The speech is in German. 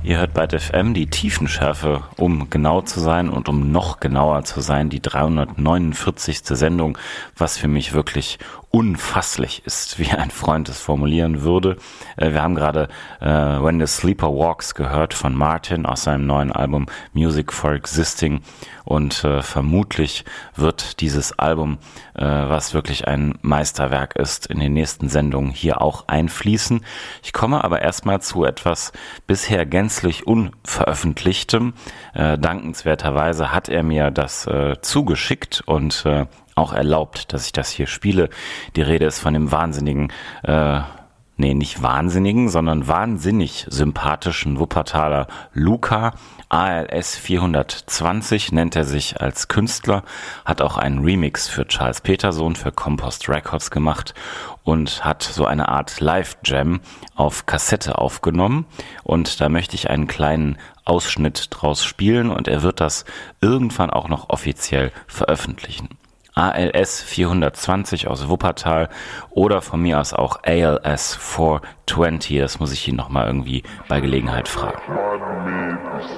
Ihr hört bei FM die Tiefenschärfe, um genau zu sein und um noch genauer zu sein, die 349. Sendung, was für mich wirklich unfasslich ist, wie ein Freund es formulieren würde. Wir haben gerade When the Sleeper Walks gehört von Martin aus seinem neuen Album Music for Existing und vermutlich wird dieses Album, was wirklich ein Meisterwerk ist, in den nächsten Sendungen hier auch einfließen. Ich komme aber erstmal zu etwas bisher gänzlich Unveröffentlichtem. Dankenswerterweise hat er mir das zugeschickt und auch erlaubt, dass ich das hier spiele. Die Rede ist von dem wahnsinnigen, nicht wahnsinnigen, sondern wahnsinnig sympathischen Wuppertaler Luca. ALS 420 nennt er sich als Künstler, hat auch einen Remix für Charles Peterson für Compost Records gemacht und hat so eine Art Live-Jam auf Kassette aufgenommen. Und da möchte ich einen kleinen Ausschnitt draus spielen und er wird das irgendwann auch noch offiziell veröffentlichen. ALS 420 aus Wuppertal oder von mir aus auch ALS 420, das muss ich ihn nochmal irgendwie bei Gelegenheit fragen.